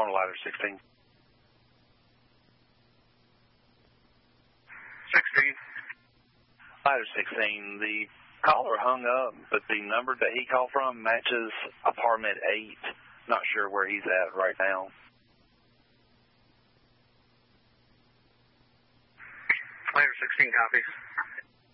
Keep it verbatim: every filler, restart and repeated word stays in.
on ladder sixteen. sixteen. Ladder sixteen, the caller hung up, but the number that he called from matches apartment eight. Not sure where he's at right now. Ladder sixteen copies.